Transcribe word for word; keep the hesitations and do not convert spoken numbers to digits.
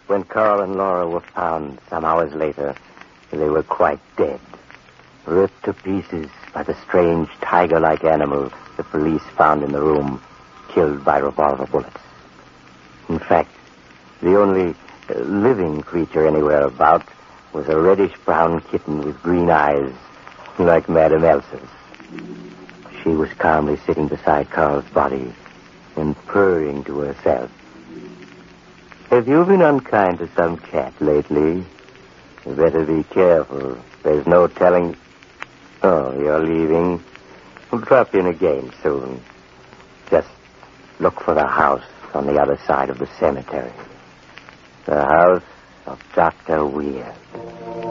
When Carl and Laura were found some hours later, they were quite dead, ripped to pieces by the strange tiger-like animal the police found in the room, killed by revolver bullets. In fact, the only uh, living creature anywhere about was a reddish-brown kitten with green eyes, like Madame Elsa's. She was calmly sitting beside Carl's body and purring to herself. Have you been unkind to some cat lately? You better be careful. There's no telling... Oh, you're leaving. We'll drop in again soon. Just look for the house on the other side of the cemetery. The house of Doctor Weir.